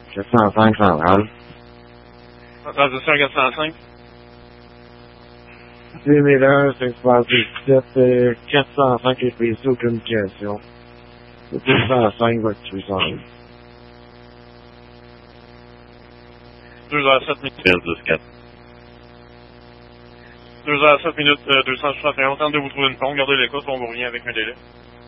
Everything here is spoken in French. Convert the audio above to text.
405 centrale. Transition 405. 2001, c'est passé 17, 405 est pris sous communication. 205 va tuer ça. 2h07 minutes. 10-4. 2h07 minutes, 261. On tente de vous trouver une pompe. Gardez l'écoute, on vous revient avec un délai.